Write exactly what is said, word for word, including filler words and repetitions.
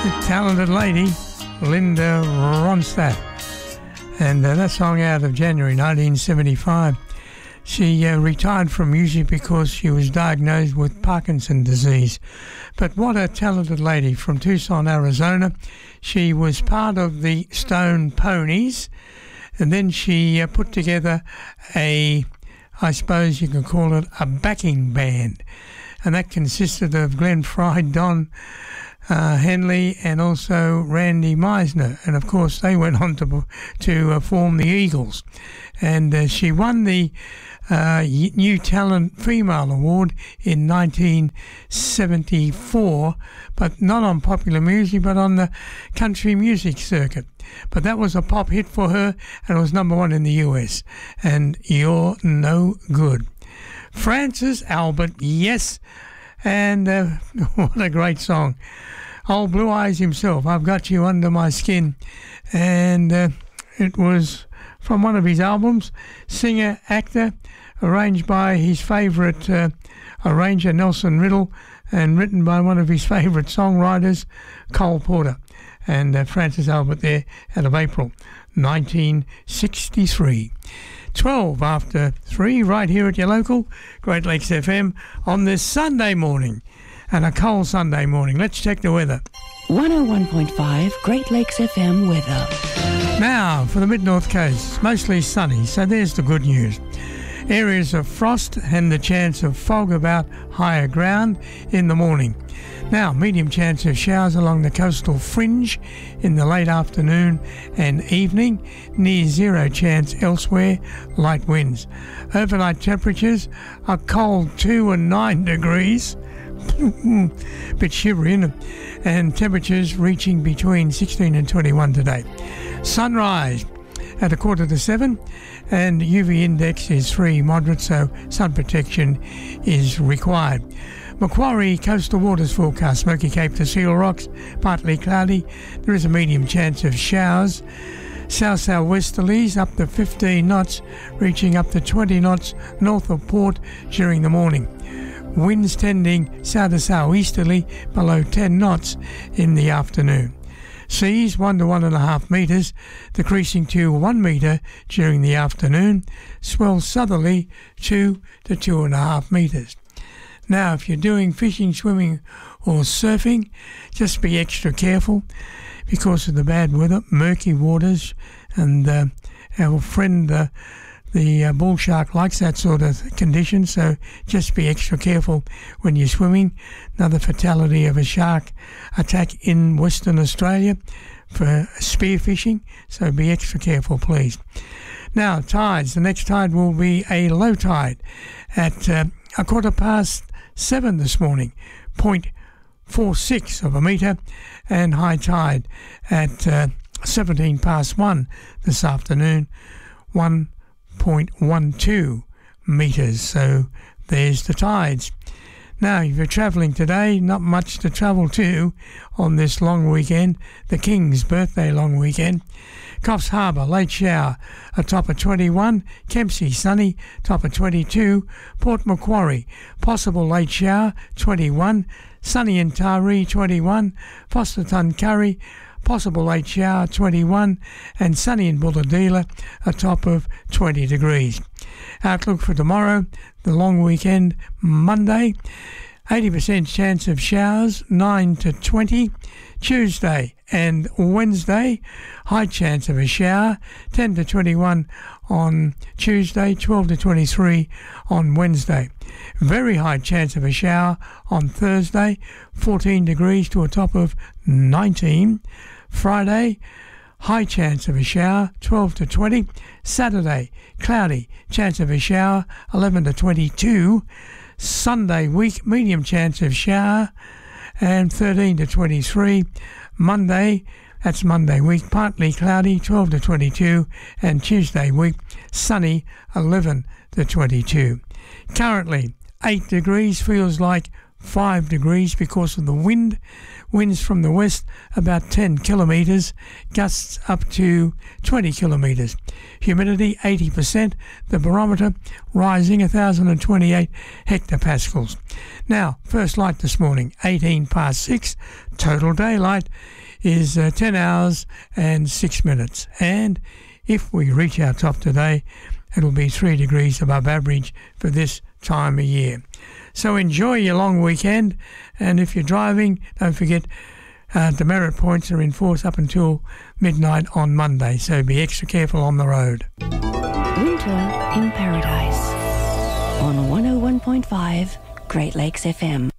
Talented lady, Linda Ronstadt. And uh, that song out of January nineteen seventy-five. She uh, retired from music because she was diagnosed with Parkinson's disease. But what a talented lady from Tucson, Arizona. She was part of the Stone Ponies, and then she uh, put together a, I suppose you can call it a backing band. And that consisted of Glenn Frey, Don uh, Henley, and also Randy Meisner. And of course, they went on to to uh, form the Eagles. And uh, she won the uh, New Talent Female Award in nineteen seventy-four, but not on popular music, but on the country music circuit. But that was a pop hit for her, and it was number one in the U S. And You're No Good. Francis Albert, yes, and uh, what a great song. Old Blue Eyes himself, I've Got You Under My Skin, and uh, it was from one of his albums, singer, actor, arranged by his favourite uh, arranger, Nelson Riddle, and written by one of his favourite songwriters, Cole Porter, and uh, Francis Albert there out of April nineteen sixty-three. twelve after three, right here at your local Great Lakes F M on this Sunday morning, and a cold Sunday morning. Let's check the weather. one oh one point five Great Lakes F M weather. Now, for the mid-north coast, mostly sunny, so there's the good news. Areas of frost and the chance of fog about higher ground in the morning. Now, medium chance of showers along the coastal fringe in the late afternoon and evening. Near zero chance elsewhere, light winds. Overnight temperatures are cold two and nine degrees. Bit shivery, isn't it? And temperatures reaching between sixteen and twenty-one today. Sunrise at a quarter to seven, and U V index is three, moderate, so sun protection is required. Macquarie coastal waters forecast, Smoky Cape to Seal Rocks, partly cloudy. There is a medium chance of showers. South-southwesterlies up to fifteen knots, reaching up to twenty knots north of port during the morning. Winds tending south to southeasterly below ten knots in the afternoon. Seas one to one and a half metres, decreasing to one metre during the afternoon. Swell southerly two to two and a half metres. Now, if you're doing fishing, swimming or surfing, just be extra careful because of the bad weather, murky waters, and uh, our friend uh, the uh, bull shark likes that sort of condition, so just be extra careful when you're swimming. Another fatality of a shark attack in Western Australia for spearfishing, so be extra careful, please. Now, tides. The next tide will be a low tide at uh, a quarter past seven this morning, point four six of a metre, and high tide at uh, seventeen past one this afternoon, one point one two metres. So there's the tides. Now, if you're travelling today, not much to travel to on this long weekend, the King's birthday long weekend. Coffs Harbour, late shower, a top of twenty-one. Kempsey, sunny, top of twenty-two. Port Macquarie, possible late shower, twenty-one. Sunny in Taree, twenty-one. Foster Tuncurry, possible late shower, twenty-one. And sunny in Bulahdelah, a top of twenty degrees. Outlook for tomorrow, the long weekend, Monday, eighty percent chance of showers, nine to twenty. Tuesday and Wednesday, high chance of a shower, ten to twenty-one on Tuesday, twelve to twenty-three on Wednesday. Very high chance of a shower on Thursday, fourteen degrees to a top of nineteen. Friday, high chance of a shower, twelve to twenty. Saturday, cloudy, chance of a shower, eleven to twenty-two. Sunday week, medium chance of shower, and thirteen to twenty-three. Monday, that's Monday week, partly cloudy, twelve to twenty-two. And Tuesday week, sunny, eleven to twenty-two. Currently, eight degrees, feels like five degrees because of the wind. Winds from the west about ten kilometres, gusts up to twenty kilometres. Humidity eighty percent, the barometer rising one thousand twenty-eight hectopascals. Now, first light this morning, eighteen past six. Total daylight is uh, ten hours and six minutes. And if we reach our top today, it'll be three degrees above average for this time of year. So enjoy your long weekend, and if you're driving, don't forget uh, demerit points are in force up until midnight on Monday, so be extra careful on the road. Winter in Paradise on one oh one point five Great Lakes F M.